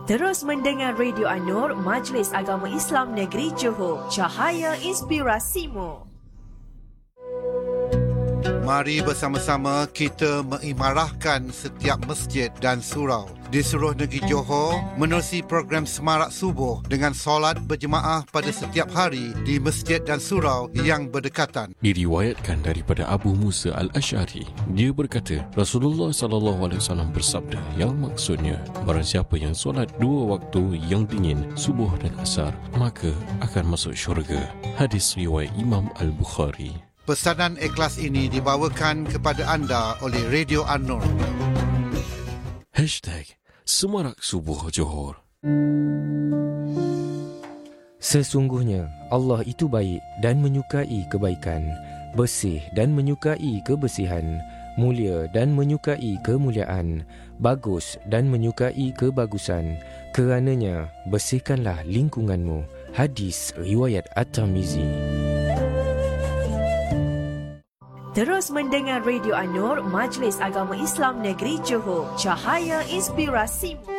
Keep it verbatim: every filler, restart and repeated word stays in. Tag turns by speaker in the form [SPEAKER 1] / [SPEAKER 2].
[SPEAKER 1] Terus mendengar Radio An-Nur, Majlis Agama Islam Negeri Johor, cahaya inspirasimu.
[SPEAKER 2] Mari bersama-sama kita mengimarahkan setiap masjid dan surau di seluruh negeri Johor menerusi program Semarak Subuh dengan solat berjemaah pada setiap hari di masjid dan surau yang berdekatan.
[SPEAKER 3] Diriwayatkan daripada Abu Musa Al-Asy'ari, dia berkata, Rasulullah sallallahu alaihi wasallam bersabda, yang maksudnya, barang siapa yang solat dua waktu yang dingin, subuh dan asar, maka akan masuk syurga. Hadis riwayat Imam Al-Bukhari.
[SPEAKER 2] Pesanan ikhlas ini dibawakan kepada anda oleh Radio An-Nur.
[SPEAKER 3] Hashtag Semarak Subuh Johor.
[SPEAKER 4] Sesungguhnya Allah itu baik dan menyukai kebaikan, bersih dan menyukai kebersihan, mulia dan menyukai kemuliaan, bagus dan menyukai kebagusan. Kerananya bersihkanlah lingkunganmu. Hadis riwayat At-Tirmizi.
[SPEAKER 1] Terus mendengar Radio An-Nur, Majlis Agama Islam Negeri Johor, cahaya inspirasimu.